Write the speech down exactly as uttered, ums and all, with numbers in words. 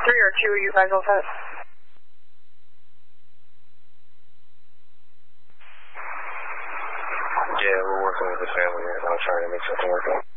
three or two, you guys all set? Yeah, we're working with the family right now, trying to make something work out.